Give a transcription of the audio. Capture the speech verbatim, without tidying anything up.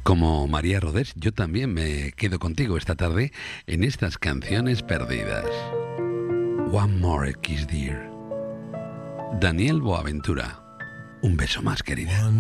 Como María Rodés, yo también me quedo contigo esta tarde en estas canciones perdidas. One More Kiss Dear. Daniel Boaventura. Un beso más, querida.